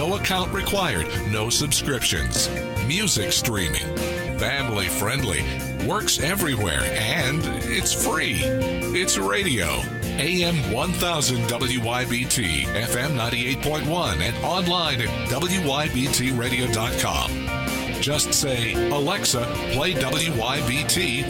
No account required, no subscriptions. Music streaming. Family friendly. Works everywhere, and it's free. It's radio. AM 1000 WYBT, FM 98.1, and online at WYBTradio.com. Just say, Alexa, play WYBT